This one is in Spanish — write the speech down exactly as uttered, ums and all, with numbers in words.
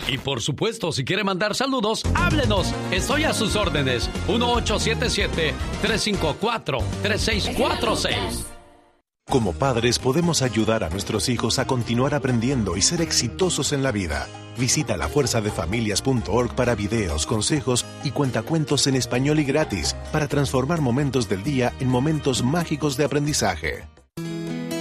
Y por supuesto, si quiere mandar saludos, háblenos. Estoy a sus órdenes. uno ocho siete siete, tres cinco cuatro, tres seis cuatro seis. Como padres podemos ayudar a nuestros hijos a continuar aprendiendo y ser exitosos en la vida. Visita la fuerza de familias punto org para videos, consejos y cuentacuentos en español y gratis para transformar momentos del día en momentos mágicos de aprendizaje.